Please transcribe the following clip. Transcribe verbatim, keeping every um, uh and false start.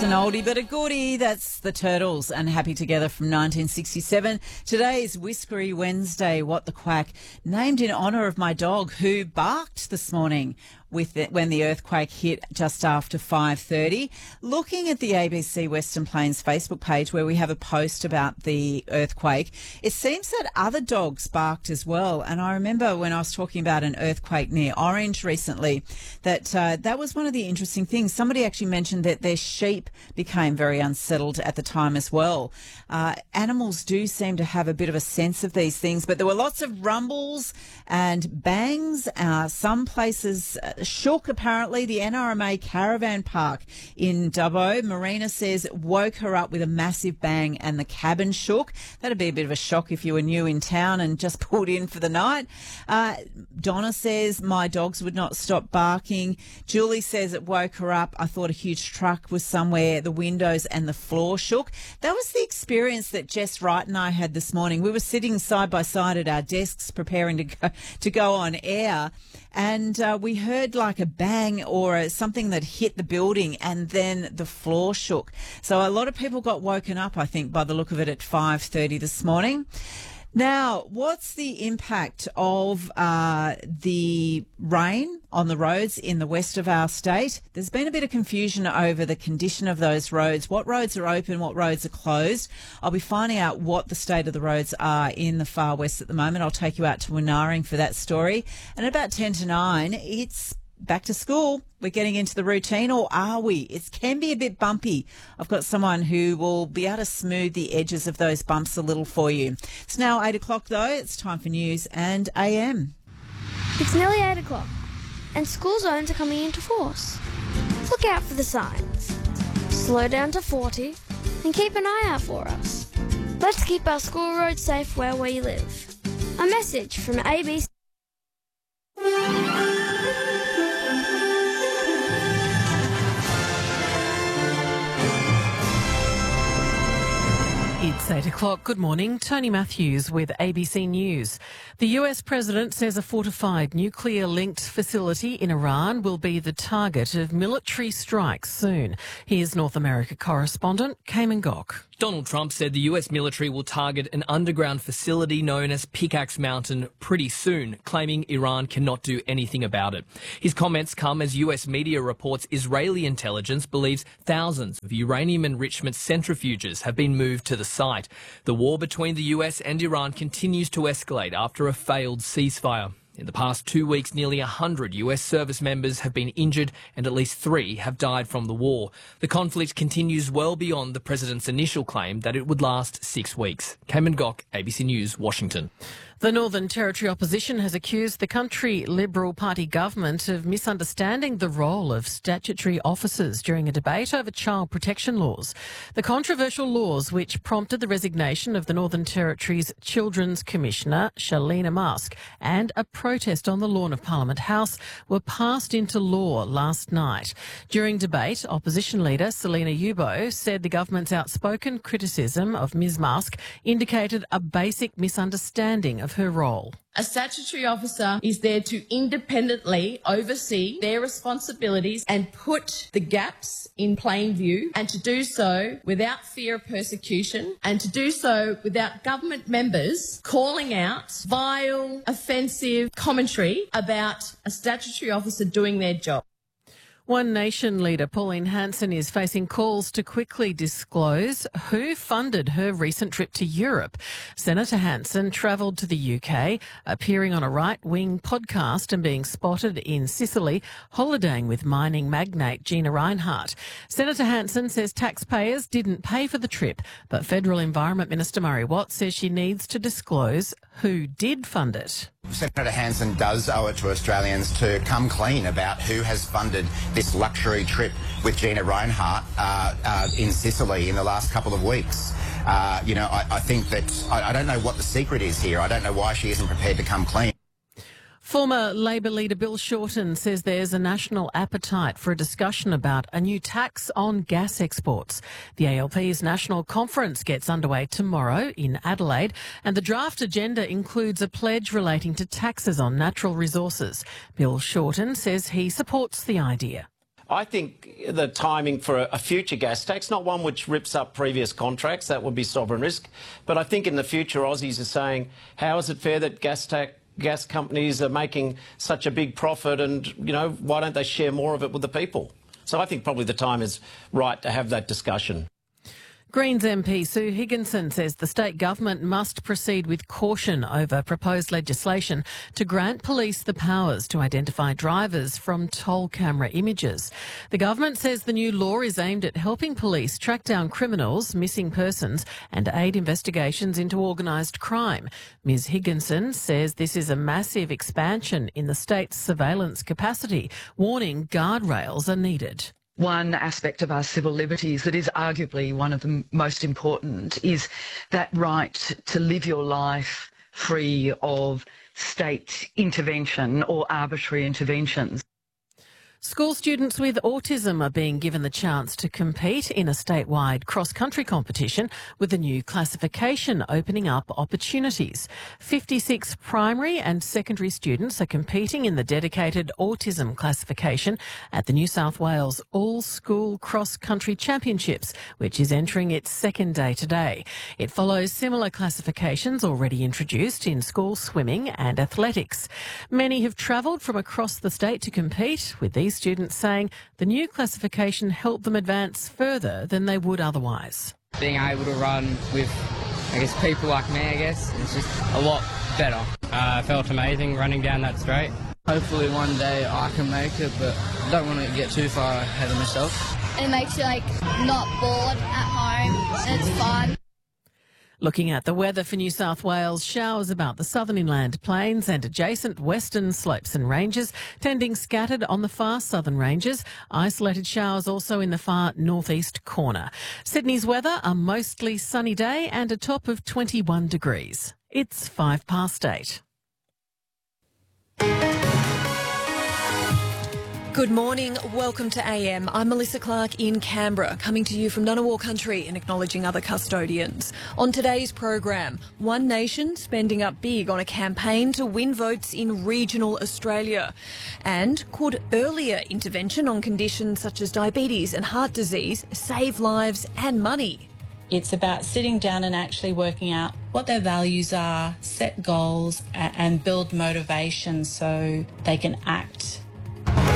That's an oldie but a goodie. That's the Turtles and Happy Together from nineteen sixty-seven. Today's Whiskery Wednesday, What the Quack, named in honour of my dog who barked this morning with it when the earthquake hit just after five thirty. Looking at the A B C Western Plains Facebook page where we have a post about the earthquake, it seems that other dogs barked as well. And I remember when I was talking about an earthquake near Orange recently, that uh, that was one of the interesting things. Somebody actually mentioned that their sheep became very unsettled at the time as well. Uh, animals do seem to have a bit of a sense of these things, but there were lots of rumbles and bangs. Uh, some places uh, shook, apparently. The N R M A Caravan Park in Dubbo, Marina says, woke her up with a massive bang and the cabin shook. That'd be a bit of a shock if you were new in town and just pulled in for the night. Uh, Donna says, my dogs would not stop barking. Julie says it woke her up. I thought a huge truck was somewhere. The windows and the floor shook. That was the experience that Jess Wright and I had this morning. We were sitting side by side at our desks preparing to go, to go on air, and uh, we heard like a bang or a, something that hit the building, and then the floor shook. So a lot of people got woken up, I think, by the look of it at five thirty this morning. Now, what's the impact of uh, the rain on the roads in the west of our state? There's been a bit of confusion over the condition of those roads. What roads are open, what roads are closed? I'll be finding out what the state of the roads are in the far west at the moment. I'll take you out to Winaring for that story. And at about ten to nine, it's back to school. We're getting into the routine, or are we? It can be a bit bumpy. I've got someone who will be able to smooth the edges of those bumps a little for you. It's now eight o'clock though. It's time for news and A M. It's nearly eight o'clock and school zones are coming into force. Look out for the signs. Slow down to forty and keep an eye out for us. Let's keep our school roads safe where we live. A message from A B C. It's eight o'clock. Good morning. Tony Matthews with A B C News. The U S president says a fortified nuclear-linked facility in Iran will be the target of military strikes soon. Here's North America correspondent Cayman Gok. Donald Trump said the U S military will target an underground facility known as Pickaxe Mountain pretty soon, claiming Iran cannot do anything about it. His comments come as U S media reports Israeli intelligence believes thousands of uranium enrichment centrifuges have been moved to the site. The war between the U S and Iran continues to escalate after a failed ceasefire. In the past two weeks, nearly one hundred U S service members have been injured and at least three have died from the war. The conflict continues well beyond the president's initial claim that it would last six weeks. Cayman Gok, A B C News, Washington. The Northern Territory opposition has accused the country Liberal Party government of misunderstanding the role of statutory officers during a debate over child protection laws. The controversial laws, which prompted the resignation of the Northern Territory's Children's Commissioner, Shalina Musk, and a protest on the lawn of Parliament House, were passed into law last night. During debate, opposition leader Selina Yubo said the government's outspoken criticism of Miz Musk indicated a basic misunderstanding of her role. A statutory officer is there to independently oversee their responsibilities and put the gaps in plain view, and to do so without fear of persecution, and to do so without government members calling out vile, offensive commentary about a statutory officer doing their job. One Nation leader, Pauline Hanson, is facing calls to quickly disclose who funded her recent trip to Europe. Senator Hanson travelled to the U K, appearing on a right-wing podcast and being spotted in Sicily, holidaying with mining magnate Gina Rinehart. Senator Hanson says taxpayers didn't pay for the trip, but Federal Environment Minister Murray Watt says she needs to disclose who did fund it. Senator Hanson does owe it to Australians to come clean about who has funded this luxury trip with Gina Rinehart uh, uh, in Sicily in the last couple of weeks. Uh, you know, I, I think that I, I don't know what the secret is here. I don't know why she isn't prepared to come clean. Former Labor leader Bill Shorten says there's a national appetite for a discussion about a new tax on gas exports. The A L P's national conference gets underway tomorrow in Adelaide, and the draft agenda includes a pledge relating to taxes on natural resources. Bill Shorten says he supports the idea. I think the timing for a, a future gas tax, not one which rips up previous contracts, that would be sovereign risk, but I think in the future Aussies are saying, how is it fair that gas tax gas companies are making such a big profit and, you know, why don't they share more of it with the people? So I think probably the time is right to have that discussion. Greens M P Sue Higginson says the state government must proceed with caution over proposed legislation to grant police the powers to identify drivers from toll camera images. The government says the new law is aimed at helping police track down criminals, missing persons and aid investigations into organised crime. Ms Higginson says this is a massive expansion in the state's surveillance capacity, warning guardrails are needed. One aspect of our civil liberties that is arguably one of the most important is that right to live your life free of state intervention or arbitrary interventions. School students with autism are being given the chance to compete in a statewide cross-country competition with the new classification opening up opportunities. fifty-six primary and secondary students are competing in the dedicated autism classification at the New South Wales All-School Cross-Country Championships, which is entering its second day today. It follows similar classifications already introduced in school swimming and athletics. Many have travelled from across the state to compete, with these students saying the new classification helped them advance further than they would otherwise. Being able to run with, I guess, people like me, I guess, it's just a lot better. I uh, felt amazing running down that straight. Hopefully one day I can make it, but I don't want to get too far ahead of myself. It makes you, like, not bored at home, and it's fun. Looking at the weather for New South Wales, showers about the southern inland plains and adjacent western slopes and ranges, tending scattered on the far southern ranges. Isolated showers also in the far northeast corner. Sydney's weather, a mostly sunny day and a top of twenty-one degrees. It's five past eight. Good morning, welcome to A M. I'm Melissa Clark in Canberra, coming to you from Ngunnawal country and acknowledging other custodians. On today's program, One Nation spending up big on a campaign to win votes in regional Australia. And could earlier intervention on conditions such as diabetes and heart disease save lives and money? It's about sitting down and actually working out what their values are, set goals and build motivation so they can act